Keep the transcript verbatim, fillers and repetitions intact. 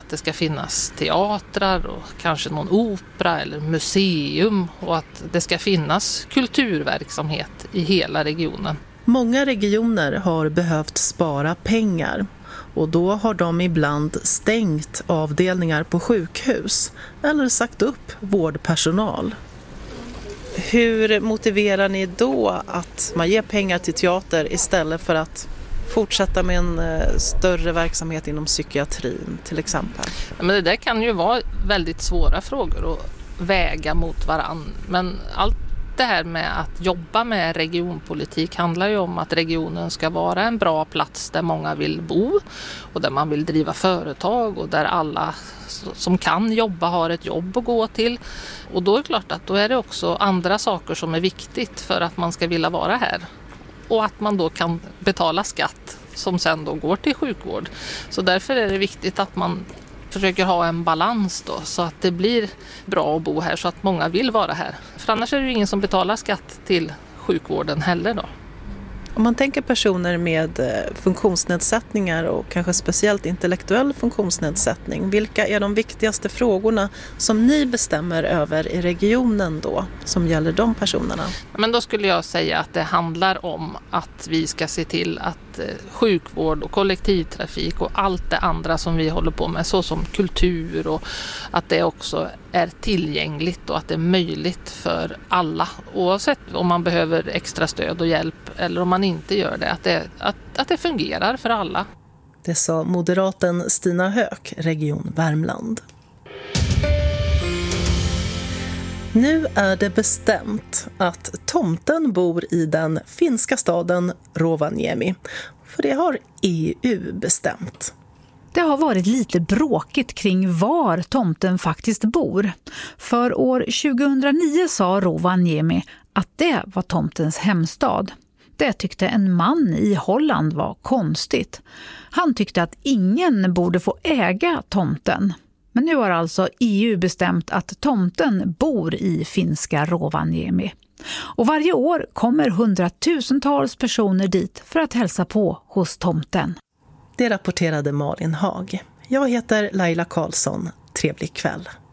att det ska finnas teatrar och kanske någon opera eller museum och att det ska finnas kulturverksamhet i hela regionen. Många regioner har behövt spara pengar och då har de ibland stängt avdelningar på sjukhus eller sagt upp vårdpersonal. Hur motiverar ni då att man ger pengar till teater istället för att fortsätta med en större verksamhet inom psykiatrin till exempel? Ja, men det där kan ju vara väldigt svåra frågor att väga mot varann. Men allt det här med att jobba med regionpolitik handlar ju om att regionen ska vara en bra plats där många vill bo och där man vill driva företag och där alla som kan jobba har ett jobb att gå till. Och då är det klart att då är det också andra saker som är viktigt för att man ska vilja vara här. Och att man då kan betala skatt som sen då går till sjukvård. Så därför är det viktigt att man försöker ha en balans då så att det blir bra att bo här så att många vill vara här. För annars är det ju ingen som betalar skatt till sjukvården heller då. Om man tänker personer med funktionsnedsättningar och kanske speciellt intellektuell funktionsnedsättning, vilka är de viktigaste frågorna som ni bestämmer över i regionen då, som gäller de personerna? Men då skulle jag säga att det handlar om att vi ska se till att sjukvård och kollektivtrafik och allt det andra som vi håller på med, så som kultur, och att det också är tillgängligt och att det är möjligt för alla, oavsett om man behöver extra stöd och hjälp eller om man inte gör det, att det, att, att det fungerar för alla. Det sa moderaten Stina Höök, Region Värmland. Nu är det bestämt att tomten bor i den finska staden Rovaniemi, för det har E U bestämt. Det har varit lite bråkigt kring var tomten faktiskt bor. För år tjugohundranio sa Rovaniemi att det var tomtens hemstad. Det tyckte en man i Holland var konstigt. Han tyckte att ingen borde få äga tomten. Men nu har alltså E U bestämt att tomten bor i finska Rovaniemi. Och varje år kommer hundratusentals personer dit för att hälsa på hos tomten. Det rapporterade Malin Hag. Jag heter Laila Karlsson. Trevlig kväll.